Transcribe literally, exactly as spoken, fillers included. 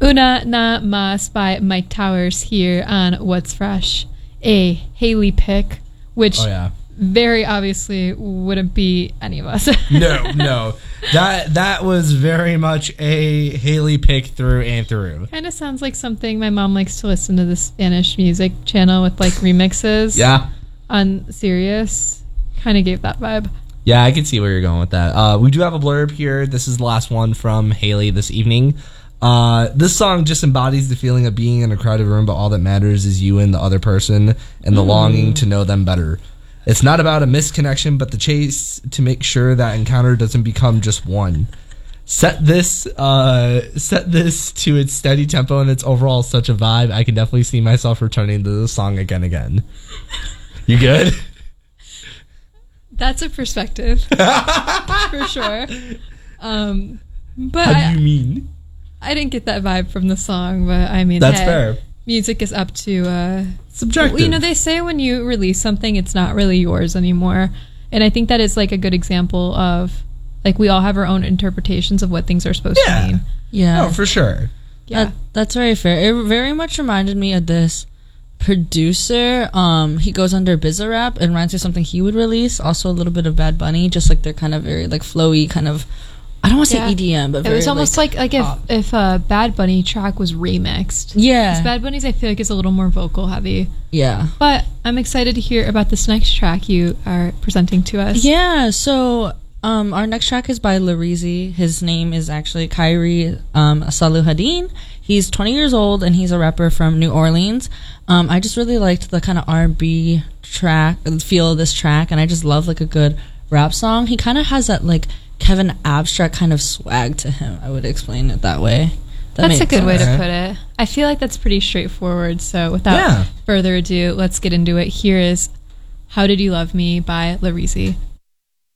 Una Na Mas by Mike Towers here on What's Fresh. A Haley pick, which oh, yeah. very obviously wouldn't be any of us. no, no. That that was very much a Haley pick through and through. Kind of sounds like something my mom likes to listen to, the Spanish music channel with like remixes. Yeah. On Sirius. Kind of gave that vibe. Yeah, I can see where you're going with that. Uh, we do have a blurb here. This is the last one from Haley this evening. Uh, this song just embodies the feeling of being in a crowded room, but all that matters is you and the other person and the mm. longing to know them better. It's not about a misconnection, but the chase to make sure that encounter doesn't become just one. Set this uh, set this to its steady tempo and its overall such a vibe. I can definitely see myself returning to this song again and again. You good? That's a perspective. For sure. Um, but How do you I, mean? I didn't get that vibe from the song, but I mean, that's hey, fair. Music is up to uh, subjective. You know, they say when you release something, it's not really yours anymore, and I think that is like a good example of like we all have our own interpretations of what things are supposed yeah. to mean. Yeah, oh, for sure. Yeah, that, that's very fair. It very much reminded me of this producer. Um, he goes under Bizarrap and reminds me of something he would release. Also, a little bit of Bad Bunny, just like they're kind of very like flowy, kind of. I don't want to yeah. say E D M, but it very, was almost like like, like if if a Bad Bunny track was remixed. Yeah, Bad Bunny's I feel like is a little more vocal heavy. Yeah, but I'm excited to hear about this next track you are presenting to us. Yeah, so um, our next track is by Larizi. His name is actually Kyrie um, Saluhadin. He's twenty years old and he's a rapper from New Orleans. Um, I just really liked the kind of R and B track feel of this track, and I just love like a good rap song. He kind of has that like Kevin Abstract kind of swag to him. I would explain it that way. That that's a good sense. way to put it. I feel like that's pretty straightforward. So without yeah. further ado, let's get into it. Here is How Did You Love Me by Larizi.